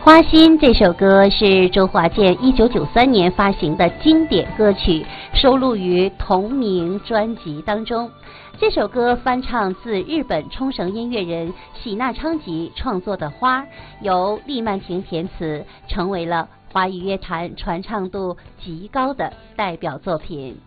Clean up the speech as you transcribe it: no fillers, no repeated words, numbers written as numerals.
花心这首歌是周华健1993年发行的经典歌曲，收录于同名专辑当中。这首歌翻唱自日本冲绳音乐人喜纳昌吉创作的《花》，由厉曼婷填词，成为了华语乐坛传唱度极高的代表作品。